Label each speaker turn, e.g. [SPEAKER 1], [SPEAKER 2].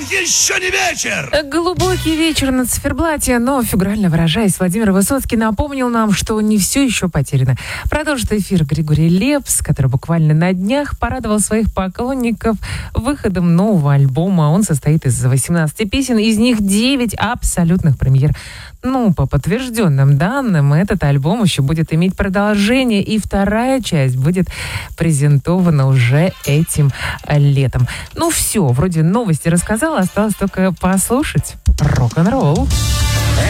[SPEAKER 1] Еще не вечер!
[SPEAKER 2] Глубокий вечер на циферблате, но, фигурально выражаясь, Владимир Высоцкий напомнил нам, что не все еще потеряно. Продолжит эфир Григорий Лепс, который буквально на днях порадовал своих поклонников выходом нового альбома. Он состоит из 18 песен, из них 9 абсолютных премьер. По подтвержденным данным, этот альбом еще будет иметь продолжение, и вторая часть будет презентована уже этим летом. Все, вроде новости рассказала, осталось только послушать рок-н-ролл.